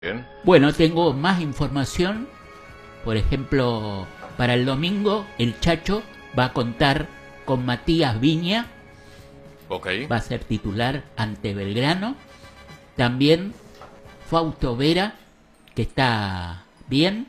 Bien. Bueno, tengo más información. Por ejemplo, para el domingo el Chacho va a contar con Matías Viña, Ok. va a ser titular ante Belgrano. También Fausto Vera, que está bien.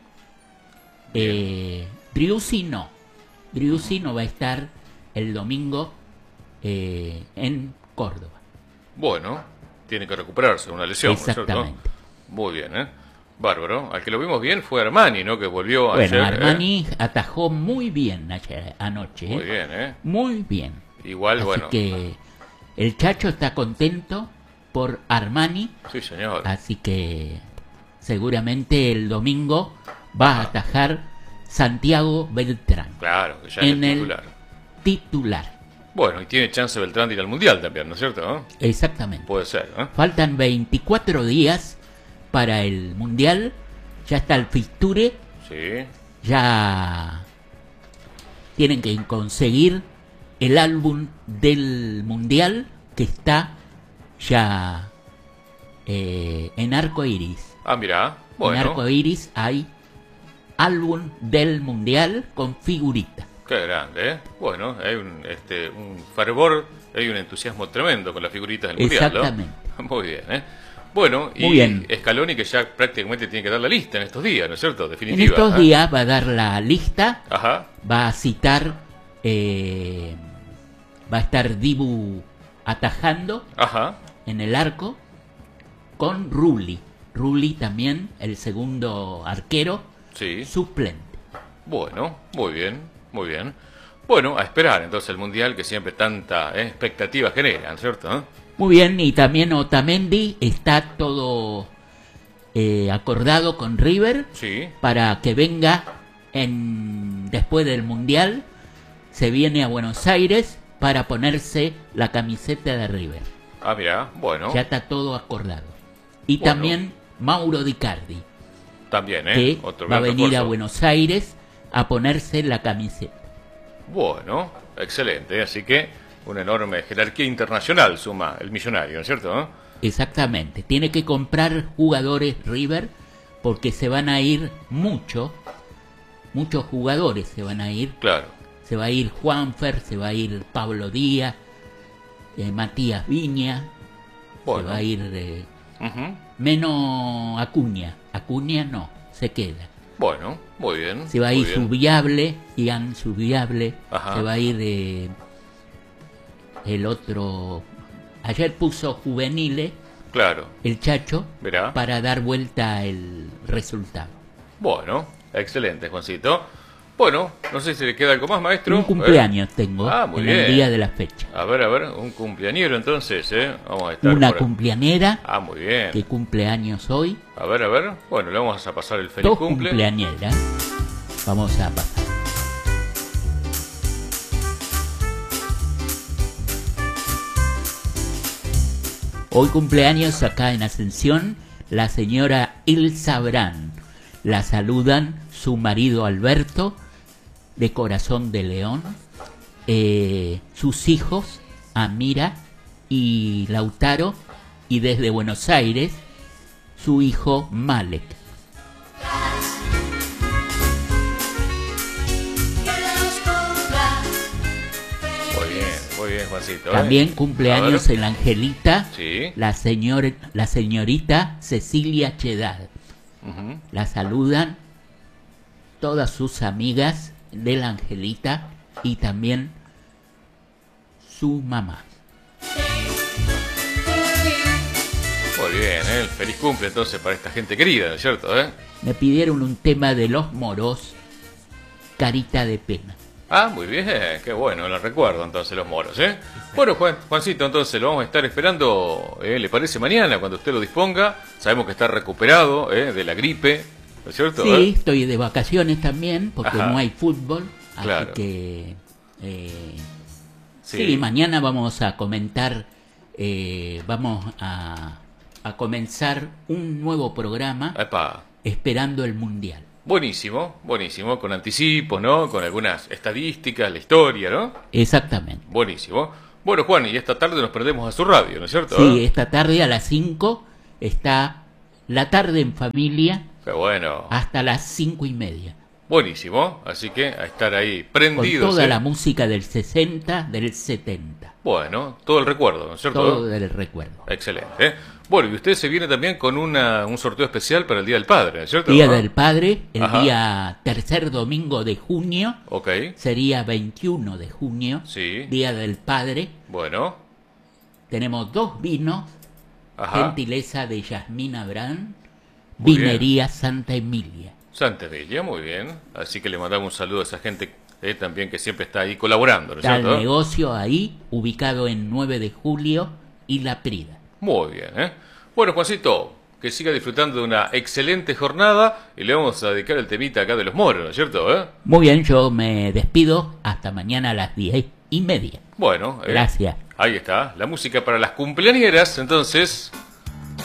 Driussi no. Driussi no va a estar el domingo en Córdoba. Bueno, tiene que recuperarse de una lesión, ¿no es cierto? Exactamente. Muy bien, ¿eh? Bárbaro. Al que lo vimos bien fue Armani, ¿no? Que volvió Bueno, ayer. Armani atajó muy bien anoche. Muy bien, ¿eh? Muy bien. Igual, Así bueno. que el Chacho está contento por Armani, Sí, señor. así que seguramente el domingo va a atajar Santiago Beltrán Claro, que ya en es el titular. titular. Bueno, y tiene chance Beltrán de ir al Mundial también, ¿no es cierto? ¿No? Exactamente. Puede ser, ¿no? Faltan 24 días para el Mundial. Ya está el fixture. Sí. Ya tienen que conseguir el álbum del Mundial, que está ya en Arco Iris. Ah, mirá. En Arco Bueno, Iris hay álbum del Mundial con figurita. qué grande, ¿eh? Bueno, hay un fervor, hay un entusiasmo tremendo con las figuritas del Mundial, ¿no? Exactamente. Muy bien, ¿eh? Bueno, y Muy bien. Scaloni que ya prácticamente tiene que dar la lista en estos días, ¿no es cierto? En Definitiva. estos ¿eh? días va a dar la lista, Ajá. va a citar, va a estar Dibu atajando Ajá. en el arco con Rulli. Rulli también, el segundo arquero, Sí. suplente. Bueno, muy bien, muy bien. Bueno, a esperar entonces el Mundial que siempre tanta expectativa genera, ¿no es cierto? ¿Eh? Muy bien, y también Otamendi está todo acordado con River Sí. para que venga después del Mundial. Se viene a Buenos Aires para ponerse la camiseta de River. Ah, mira, bueno. Ya está todo acordado. Y Bueno. también Mauro Icardi, También, ¿eh? que Otro va a gran venir a refuerzo. Buenos Aires a ponerse la camiseta. Bueno, excelente. Así que una enorme jerarquía internacional suma el millonario, ¿no es cierto? ¿Eh? Exactamente. Tiene que comprar jugadores River porque se van a ir muchos jugadores se van a ir. Claro. Se va a ir Juanfer, se va a ir Pablo Díaz, Matías Viña, Bueno. se va a ir Ujú. menos Acuña. Acuña no, se queda. Bueno, muy bien. Se va a muy ir bien. Subiable, Ian Subiable, Ajá. se va a ir el otro. Ayer puso juveniles Claro. el Chacho Verá. para dar vuelta el resultado. Bueno, excelente, Juancito. Bueno, no sé si le queda algo más, maestro. Un cumpleaños tengo Ah, muy en bien. el día de la fecha. A ver, un cumpleañero entonces, ¿eh? Vamos a estar Una por- cumpleañera Ah, muy bien. que cumple años hoy. A ver. Bueno, le vamos a pasar el feliz Dos cumple. cumpleañeras. Vamos a pasar. Hoy cumpleaños acá en Ascensión la señora Ilsa Brand. La saludan su marido Alberto, de Corazón de León, sus hijos Amira y Lautaro, y desde Buenos Aires su hijo Malek. Muy bien, Juancito. ¿eh? También A cumpleaños ver. el Angelita, Sí. la señorita Cecilia Chedad. Ujú. La saludan todas sus amigas de la Angelita y también su mamá. Muy bien, ¿eh? El feliz cumple entonces para esta gente querida, ¿no es cierto? ¿Eh? Me pidieron un tema de Los Moros, Carita de Pena. Ah, muy bien, qué bueno, lo recuerdo entonces los moros, ¿eh? Bueno, Juancito, entonces lo vamos a estar esperando, ¿le parece mañana cuando usted lo disponga? Sabemos que está recuperado de la gripe, ¿no es cierto? Sí, estoy de vacaciones también porque Ajá. no hay fútbol, así Claro. que sí, mañana vamos a comentar, vamos a comenzar un nuevo programa Epa. esperando el Mundial. Buenísimo, buenísimo, con anticipos, ¿no? Con algunas estadísticas, la historia, ¿no? Exactamente. Buenísimo. Bueno, Juan, y esta tarde nos perdemos a su radio, ¿no es cierto? Sí, esta tarde a las 5 está la tarde en familia Qué bueno. hasta las 5:30. Buenísimo. Así que a estar ahí Con prendidos. toda la música del 60, del 70. Bueno, todo el recuerdo, ¿no es cierto? Todo del recuerdo. Excelente. Bueno, y usted se viene también con un sorteo especial para el Día del Padre, ¿no es cierto? Día del Padre, el Ajá. día tercer domingo de junio, Ok, sería 21 de junio, sí. Día del Padre. Bueno, Tenemos 2 vinos, ajá. gentileza de Yasmín Abrán, Muy Vinería Santa Emilia. Santa Emilia, muy bien. Así que le mandamos un saludo a esa gente también que siempre está ahí colaborando, ¿no es Está el cierto? negocio ahí, ubicado en 9 de julio y La Prida. Muy bien, ¿eh? Bueno, Juancito, que siga disfrutando de una excelente jornada y le vamos a dedicar el temita acá de los moros, ¿no es cierto? Muy bien, yo me despido hasta mañana a las 10:30. Bueno, Gracias. ahí está, la música para las cumpleañeras, entonces...